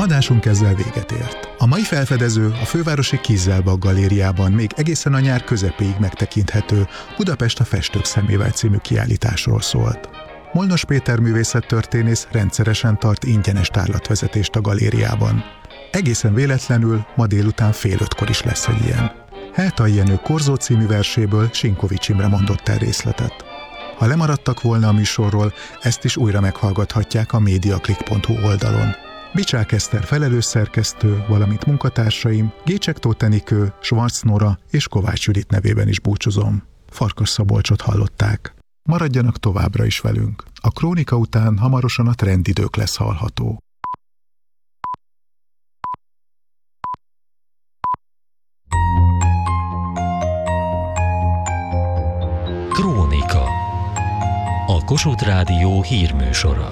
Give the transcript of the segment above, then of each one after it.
Adásunk ezzel véget ért. A mai felfedező a fővárosi Kizelbak galériában még egészen a nyár közepéig megtekinthető Budapest a festők szemével című kiállításról szólt. Molnos Péter művészettörténész rendszeresen tart ingyenes tárlatvezetést a galériában. Egészen véletlenül ma délután 4:30 is lesz egy ilyen. Heltai Jenő Korzó című verséből Sinkovics Imre mondott el részletet. Ha lemaradtak volna a műsorról, ezt is újra meghallgathatják a mediaclick.hu oldalon. Bicsák Eszter felelős szerkesztő, valamint munkatársaim Gécsek Tóth Enikő, Schwarz Nora és Kovács Judit nevében is búcsúzom. Farkas Szabolcsot hallották. Maradjanak továbbra is velünk. A krónika után hamarosan a trendidők lesz hallható. Krónika. A Kossuth Rádió hírműsora.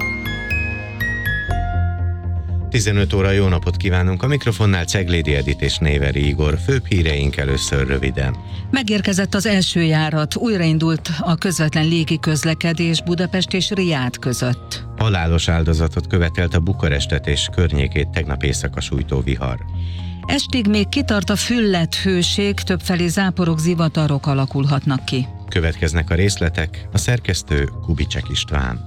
15 óra, jó napot kívánunk! A mikrofonnál Ceglédi Edit és Néveri Igor. Főbb híreink először röviden. Megérkezett az első járat, újraindult a közvetlen légi közlekedés Budapest és Riád között. Halálos áldozatot követelt a Bukarestet és környékét tegnap éjszaka sújtó vihar. Estig még kitart a füllett hőség, többfelé záporok, zivatarok alakulhatnak ki. Következnek a részletek, a szerkesztő Kubicsek István.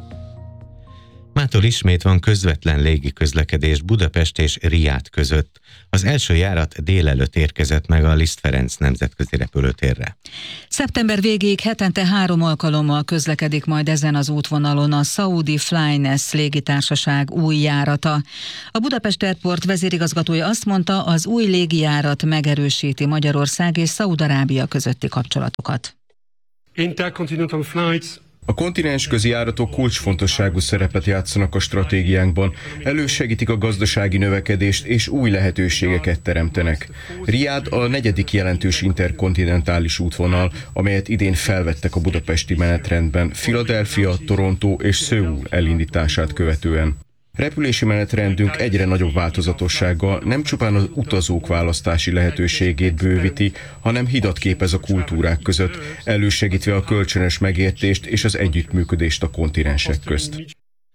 Mától ismét van közvetlen légi közlekedés Budapest és Riád között. Az első járat délelőtt érkezett meg a Liszt Ferenc nemzetközi repülőtérre. Szeptember végéig hetente 3 alkalommal közlekedik majd ezen az útvonalon a Saudi Flyness légitársaság új járata. A Budapest Airport vezérigazgatója azt mondta, az új légijárat megerősíti Magyarország és Szaúd-Arábia közötti kapcsolatokat. Intercontinental flights. A kontinensközi járatok kulcsfontosságú szerepet játszanak a stratégiánkban, elősegítik a gazdasági növekedést és új lehetőségeket teremtenek. Riád a 4. jelentős interkontinentális útvonal, amelyet idén felvettek a budapesti menetrendben Philadelphia, Toronto és Szöul elindítását követően. Repülési menetrendünk egyre nagyobb változatossággal nem csupán az utazók választási lehetőségét bővíti, hanem hidat képez a kultúrák között, elősegítve a kölcsönös megértést és az együttműködést a kontinensek közt.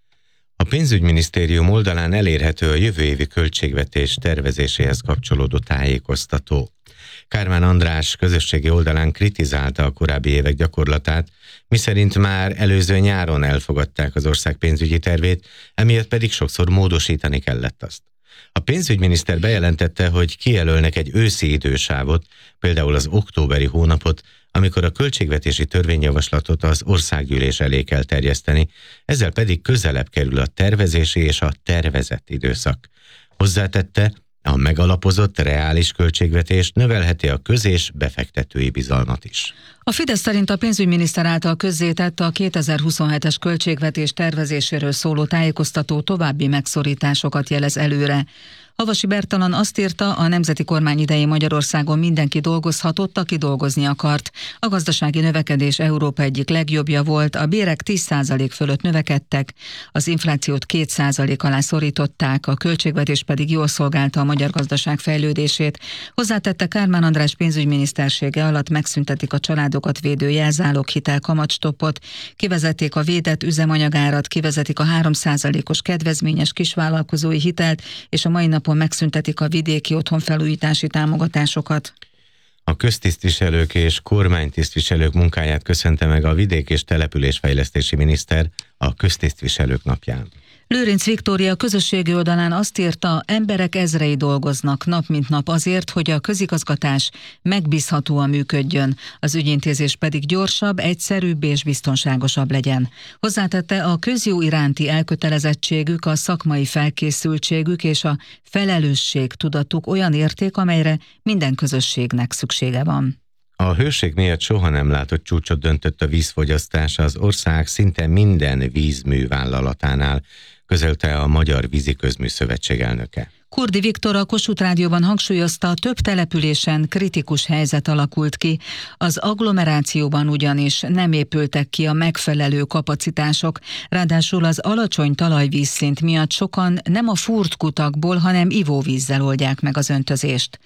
A pénzügyminisztérium oldalán elérhető a jövő évi költségvetés tervezéséhez kapcsolódó tájékoztató. Kármán András közösségi oldalán kritizálta a korábbi évek gyakorlatát, miszerint már előző nyáron elfogadták az ország pénzügyi tervét, emiatt pedig sokszor módosítani kellett azt. A pénzügyminiszter bejelentette, hogy kijelölnek egy őszi idősávot, például az októberi hónapot, amikor a költségvetési törvényjavaslatot az országgyűlés elé kell terjeszteni, ezzel pedig közelebb kerül a tervezési és a tervezett időszak. Hozzátette, a megalapozott, reális költségvetés növelheti a és befektetői bizalmat is. A Fidesz szerint a pénzügyminiszter által közzétett a 2027-es költségvetés tervezéséről szóló tájékoztató további megszorításokat jelez előre. Havasi Bertalan azt írta, a nemzeti kormány idején Magyarországon mindenki dolgozhatott, aki dolgozni akart. A gazdasági növekedés Európa egyik legjobbja volt, a bérek 10% fölött növekedtek, az inflációt 2% alá szorították, a költségvetés pedig jól szolgálta a magyar gazdaság fejlődését. Hozzátette, Kármán András pénzügyminisztersége alatt megszüntetik a családokat védő jelzáloghitel kamatstoppot, kivezették a védett üzemanyagárat, kivezetik a 3%-os kedvezményes kisvállalkozói hitelt, és a mai napon megszüntetik a vidéki otthonfelújítási támogatásokat. A köztisztviselők és kormánytisztviselők munkáját köszönte meg a vidék- és településfejlesztési miniszter a köztisztviselők napján. Lőrinc Viktória közösségi oldalán azt írta, emberek ezrei dolgoznak nap mint nap azért, hogy a közigazgatás megbízhatóan működjön, az ügyintézés pedig gyorsabb, egyszerűbb és biztonságosabb legyen. Hozzátette, a közjó iránti elkötelezettségük, a szakmai felkészültségük és a felelősség tudatuk olyan érték, amelyre minden közösségnek szüksége van. A hőség miatt soha nem látott csúcsot döntött a vízfogyasztás az ország szinte minden vízművállalatánál, közölte a Magyar Víziközmű Szövetség elnöke. Kurdi Viktor a Kossuth Rádióban hangsúlyozta, több településen kritikus helyzet alakult ki. Az agglomerációban ugyanis nem épültek ki a megfelelő kapacitások, ráadásul az alacsony talajvízszint miatt sokan nem a fúrt kutakból, hanem ivóvízzel oldják meg az öntözést.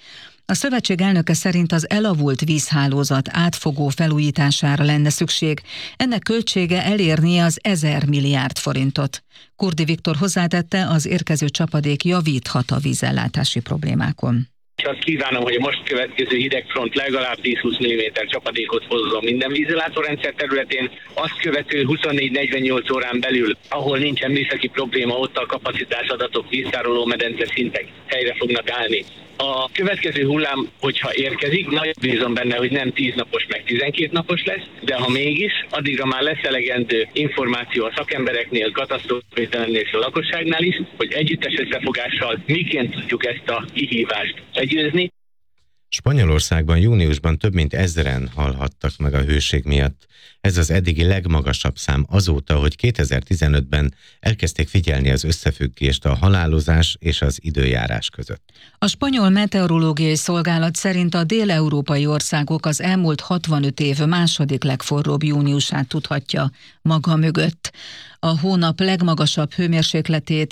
A szövetség elnöke szerint az elavult vízhálózat átfogó felújítására lenne szükség. Ennek költsége elérnie az 1000 milliárd forintot. Kurdi Viktor hozzátette, az érkező csapadék javíthat a vízellátási problémákon. És azt kívánom, hogy a most következő hidegfront legalább 10-20 mm csapadékot hozzon minden vízellátórendszer területén. Azt követő 24-48 órán belül, ahol nincsen műszaki probléma, ott a kapacitásadatok, víztároló medence szintek helyre fognak állni. A következő hullám, hogyha érkezik, nagy bízom benne, hogy nem 10 napos, meg 12 napos lesz, de ha mégis, addigra már lesz elegendő információ a szakembereknél, katasztrófavédelemnél és a lakosságnál is, hogy együttes összefogással miként tudjuk ezt a kihívást legyőzni. Spanyolországban júniusban több mint 1000-en halhattak meg a hőség miatt. Ez az eddigi legmagasabb szám azóta, hogy 2015-ben elkezdték figyelni az összefüggést a halálozás és az időjárás között. A spanyol meteorológiai szolgálat szerint a dél-európai országok az elmúlt 65 év második legforróbb júniusát tudhatja maga mögött. A hónap legmagasabb hőmérsékletét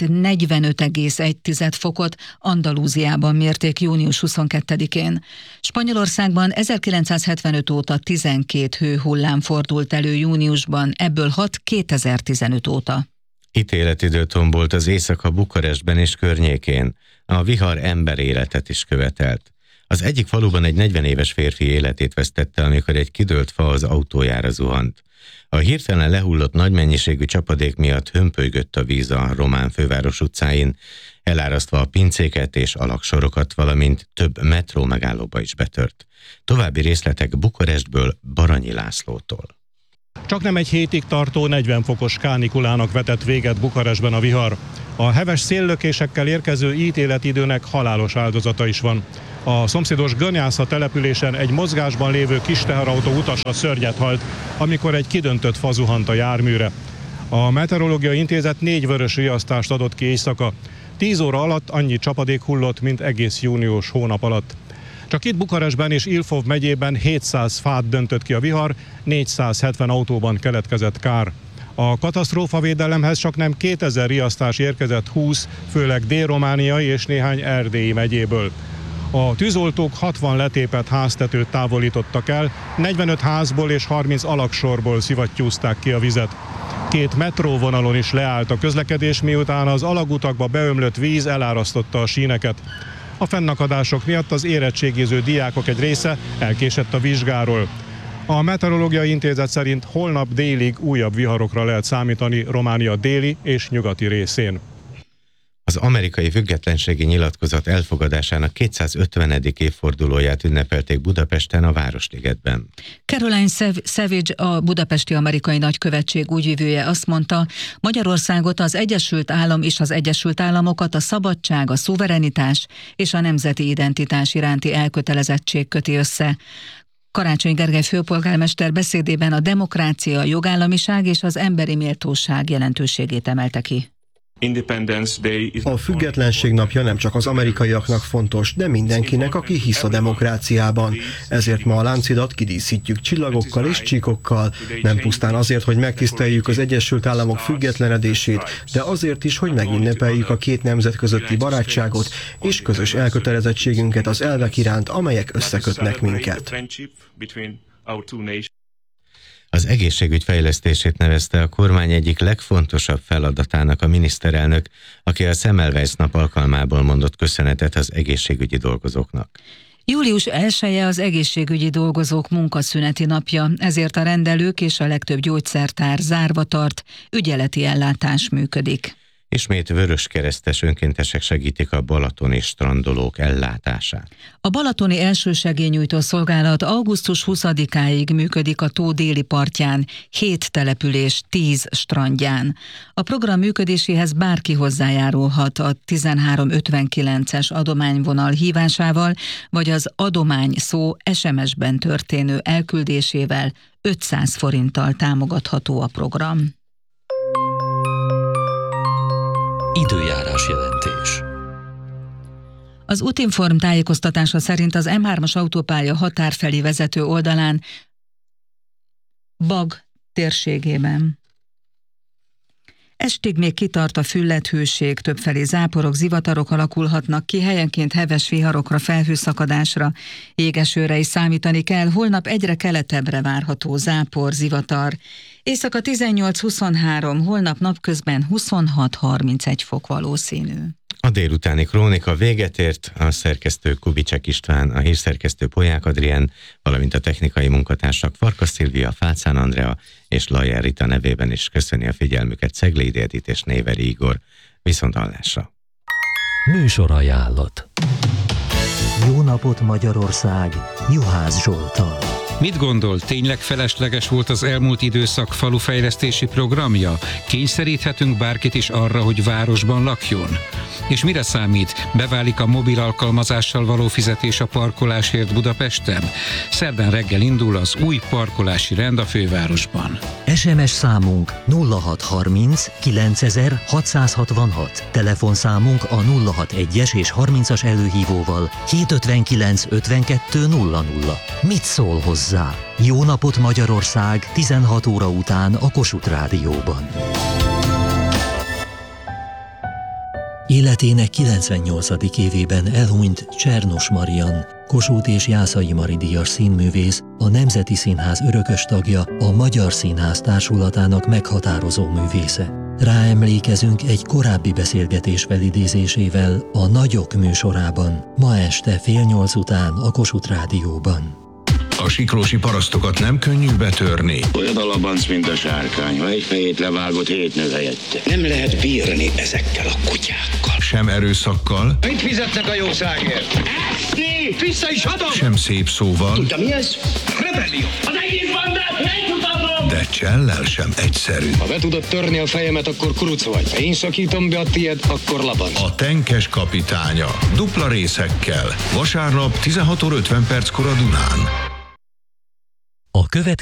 45,1 fokot Andalúziában mérték június 22-én. Spanyolországban 1975 óta 12 hőhullám fordult elő júniusban, ebből 6 2015 óta. Ítéletidő tombolt az éjszaka Bukarestben és környékén. A vihar emberéletet is követelt. Az egyik faluban egy 40 éves férfi életét vesztette, amikor egy kidőlt fa az autójára zuhant. A hirtelen lehullott nagy mennyiségű csapadék miatt hömpölygött a víz a román főváros utcáin, elárasztva a pincéket és alaksorokat, valamint több metró megállóba is betört. További részletek Bukarestből, Baranyi Lászlótól. Csaknem egy hétig tartó 40 fokos kánikulának vetett véget Bukarestben a vihar. A heves széllökésekkel érkező ítéletidőnek halálos áldozata is van. A szomszédos Gönyásza településen egy mozgásban lévő kis teherautó utasa szörnyet halt, amikor egy kidöntött fa zuhant a járműre. A Meteorológiai Intézet 4 vörös riasztást adott ki éjszaka. 10 óra alatt annyi csapadék hullott, mint egész június hónap alatt. Csak itt Bukarestben és Ilfov megyében 700 fát döntött ki a vihar, 470 autóban keletkezett kár. A katasztrófavédelemhez csaknem 2000 riasztás érkezett 20, főleg dél-romániai és néhány erdélyi megyéből. A tűzoltók 60 letépett háztetőt távolítottak el, 45 házból és 30 alagsorból szivattyúzták ki a vizet. 2 metróvonalon is leállt a közlekedés, miután az alagutakba beömlött víz elárasztotta a síneket. A fennakadások miatt az érettségiző diákok egy része elkésett a vizsgáról. A Meteorológiai Intézet szerint holnap délig újabb viharokra lehet számítani Románia déli és nyugati részén. Az amerikai függetlenségi nyilatkozat elfogadásának 250. évfordulóját ünnepelték Budapesten, a Városligetben. Caroline Savage, a budapesti amerikai nagykövetség ügyvivője azt mondta, Magyarországot az Egyesült Állam és az Egyesült Államokat a szabadság, a szuverenitás és a nemzeti identitás iránti elkötelezettség köti össze. Karácsony Gergely főpolgármester beszédében a demokrácia, a jogállamiság és az emberi méltóság jelentőségét emelte ki. A függetlenség napja nem csak az amerikaiaknak fontos, de mindenkinek, aki hisz a demokráciában. Ezért ma a Láncidat kidíszítjük csillagokkal és csíkokkal, nem pusztán azért, hogy megtiszteljük az Egyesült Államok függetlenedését, de azért is, hogy megünnepeljük a két nemzet közötti barátságot és közös elkötelezettségünket az elvek iránt, amelyek összekötnek minket. Az egészségügy fejlesztését nevezte a kormány egyik legfontosabb feladatának a miniszterelnök, aki a Semmelweis nap alkalmából mondott köszönetet az egészségügyi dolgozóknak. Július 1-e az egészségügyi dolgozók munkaszüneti napja, ezért a rendelők és a legtöbb gyógyszertár zárva tart, ügyeleti ellátás működik. Ismét vöröskeresztes önkéntesek segítik a balatoni strandolók ellátását. A balatoni elsősegélynyújtó szolgálat augusztus 20-áig működik a tó déli partján, 7 település 10 strandján. A program működéséhez bárki hozzájárulhat a 1359-es adományvonal hívásával, vagy az adomány szó SMS-ben történő elküldésével 500 forinttal támogatható a program. Időjárás jelentés. Az Útinform tájékoztatása szerint az M3-as autópálya határ felé vezető oldalán Bag térségében Estig még kitart a füllethőség, többfelé záporok, zivatarok alakulhatnak ki, helyenként heves viharokra, felhőszakadásra, égesőre is számítani kell, holnap egyre keletebbre várható zápor, zivatar. Éjszaka 18-23, holnap napközben 26-31 fok valószínű. A délutáni krónika véget ért, a szerkesztő Kubicsek István, a hírszerkesztő Polyák Adrien, valamint a technikai munkatársak Farkas Szilvia, Fácán Andrea és Lajer Rita nevében is köszöni a figyelmüket Ceglédi Edit és Néveri Igor. Viszonthallásra! Műsorajánlat. Jó napot Magyarország! Juhász Zsolttal. Mit gondol, tényleg felesleges volt az elmúlt időszak falufejlesztési programja? Kényszeríthetünk bárkit is arra, hogy városban lakjon? És mire számít? Beválik a mobil alkalmazással való fizetés a parkolásért Budapesten? Szerdán reggel indul az új parkolási rend a fővárosban. SMS számunk 0630 9666. Telefonszámunk a 061-es és 30-as előhívóval 759 52 00. Mit szól hozzá? Jó napot Magyarország 16 óra után a Kossuth Rádióban. Életének 98. évében elhunyt Csernos Marian, Kossuth és Jászai Mari díjas színművész, a Nemzeti Színház örökös tagja, a Magyar Színház Társulatának meghatározó művésze. Ráemlékezünk egy korábbi beszélgetés felidézésével a Nagyok műsorában, ma este 7:30 után a Kossuth Rádióban. A siklósi parasztokat nem könnyű betörni. Olyan a labanc, mint a sárkány, ha egy fejét levágott, 7 nő helyette. Nem lehet bírni ezekkel a kutyákkal. Sem erőszakkal. Mit fizetnek a jószágért? Eszni! Vissza is adom! Sem szép szóval. Tudta mi ez? Rebellió! Az egész bandát megmutatom! De csellel sem egyszerű. Ha be tudod törni a fejemet, akkor kuruc vagy. Ha én szakítom be a tiéd, akkor labanc. A Tenkes kapitánya. Dupla részekkel. Vasárnap 16:50 a Dunán. A